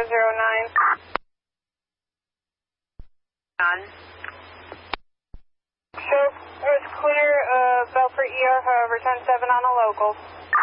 None. Show was clear, Belfort ER, however, 10-7 on a local.